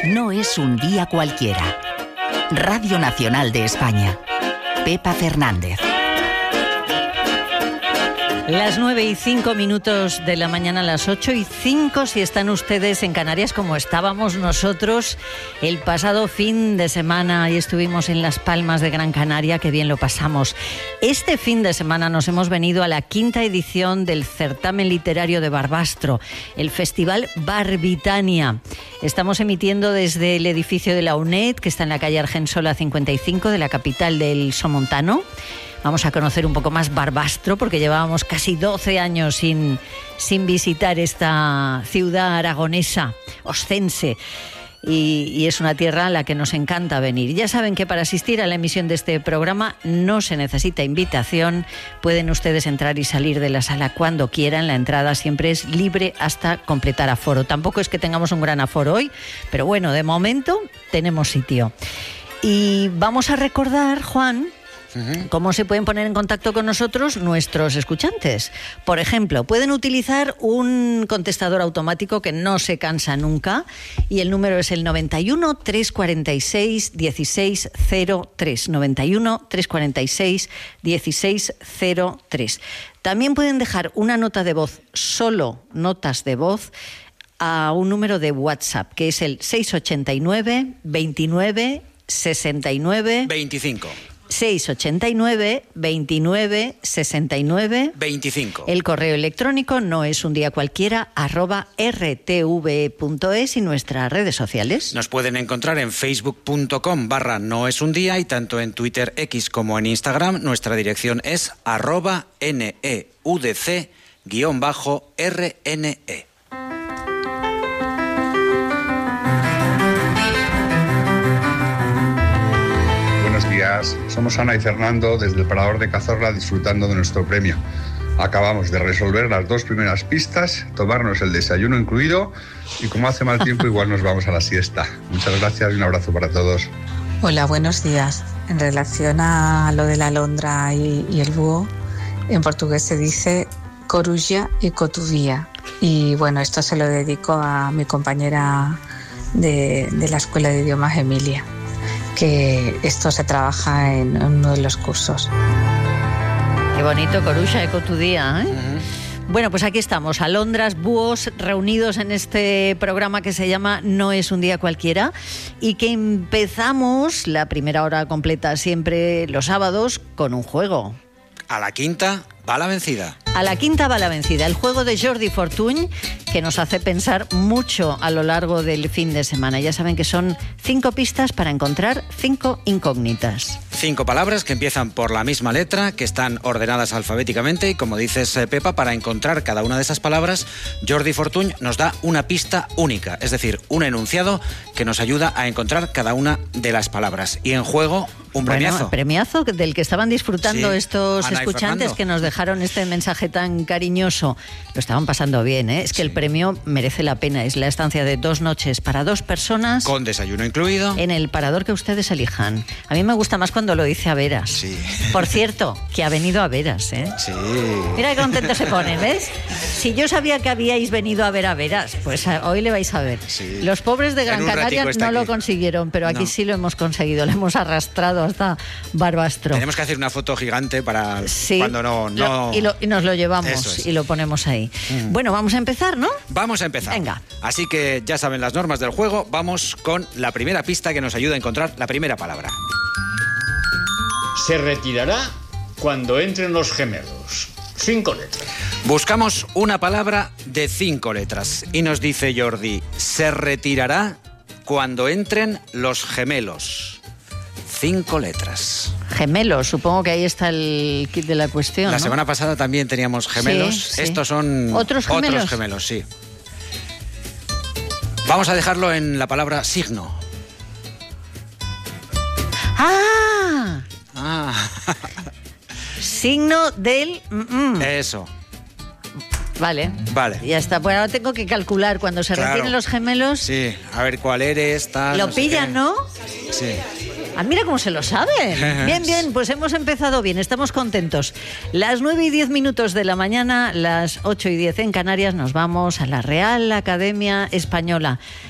No es un día cualquiera. Radio Nacional de España. Pepa Fernández. Las 9:05 de la mañana, las 8:05 si están ustedes en Canarias, como estábamos nosotros el pasado fin de semana y estuvimos en Las Palmas de Gran Canaria, que bien lo pasamos. Este fin de semana nos hemos venido a la 5ª edición del certamen literario de Barbastro, el Festival Barbitania. Estamos emitiendo desde el edificio de la UNED, que está en la calle Argensola 55 de la capital del Somontano. Vamos a conocer un poco más Barbastro, porque llevábamos casi 12 años sin visitar esta ciudad aragonesa, oscense. Y es una tierra a la que nos encanta venir. Ya saben que para asistir a la emisión de este programa no se necesita invitación. Pueden ustedes entrar y salir de la sala cuando quieran. La entrada siempre es libre hasta completar aforo. Tampoco es que tengamos un gran aforo hoy, pero bueno, de momento tenemos sitio. Y vamos a recordar, Juan, ¿cómo se pueden poner en contacto con nosotros nuestros escuchantes? Por ejemplo, pueden utilizar un contestador automático que no se cansa nunca, y el número es el 91 346 1603. 91 346 1603. También pueden dejar una nota de voz, solo notas de voz, a un número de WhatsApp, que es el 689 29 69 25. 689 29 69 25. El correo electrónico no es un día cualquiera @rtve.es y nuestras redes sociales. Nos pueden encontrar en facebook.com/noesundía y tanto en Twitter, X como en Instagram. Nuestra dirección es @neudc_rne. Somos Ana y Fernando desde el Parador de Cazorla, disfrutando de nuestro premio. Acabamos de resolver las 2 primeras pistas, tomarnos el desayuno incluido, y como hace mal tiempo igual nos vamos a la siesta. Muchas gracias y un abrazo para todos. Hola, buenos días. En relación a lo de la alondra y el búho, en portugués se dice coruja y cotuvía. Y bueno, esto se lo dedico a mi compañera de la Escuela de Idiomas, Emilia, que esto se trabaja en uno de los cursos. Qué bonito, coruja y cotuvía, ¿eh? Bueno, pues aquí estamos, alondras, búhos, reunidos en este programa que se llama No es un día cualquiera, y que empezamos la primera hora completa siempre los sábados con un juego. A la quinta va la vencida. A la quinta va la vencida, el juego de Jordi Fortuny, que nos hace pensar mucho a lo largo del fin de semana. Ya saben que son 5 pistas para encontrar 5 incógnitas. 5 palabras que empiezan por la misma letra, que están ordenadas alfabéticamente, y como dices, Pepa, para encontrar cada una de esas palabras, Jordi Fortuny nos da una pista única, es decir, un enunciado que nos ayuda a encontrar cada una de las palabras. Y en juego, un premiazo. Bueno, premiazo del que estaban disfrutando estos Ana escuchantes que nos dejaron este mensaje tan cariñoso. Lo estaban pasando bien, ¿eh? Es que el premio merece la pena. Es la estancia de 2 noches para 2 personas. Con desayuno incluido. En el parador que ustedes elijan. A mí me gusta más cuando lo dice Averas. Sí. Por cierto, que ha venido Averas, ¿eh? Sí. Mira qué contento se pone, ¿ves? Si yo sabía que habíais venido a ver a Averas, pues hoy le vais a ver. Sí. Los pobres de Gran Canaria no lo consiguieron, pero aquí sí lo hemos conseguido. Lo hemos arrastrado hasta Barbastro. Tenemos que hacer una foto gigante para cuando no... Y nos lo llevamos y lo ponemos ahí. Bueno, vamos a empezar, ¿no? Vamos a empezar. Venga. Así que ya saben las normas del juego. Vamos con la primera pista que nos ayuda a encontrar la primera palabra. Se retirará cuando entren los gemelos. 5 letras. Buscamos una palabra de 5 letras. Y nos dice Jordi, se retirará cuando entren los gemelos. 5 letras. Gemelos, supongo que ahí está el kit de la cuestión, La ¿no? semana pasada también teníamos gemelos. Sí. Estos son ¿Otros gemelos, sí. Vamos a dejarlo en la palabra signo. ¡Ah! Signo del... Eso. Vale. Ya está. Bueno, ahora tengo que calcular cuando se retiren los gemelos. Sí, a ver cuál eres, tal... Lo pillan, ¿no? Sí. Ah, mira cómo se lo saben. Bien, pues hemos empezado bien, estamos contentos. Las 9:10 de la mañana, las 8:10 en Canarias, nos vamos a la Real Academia Española.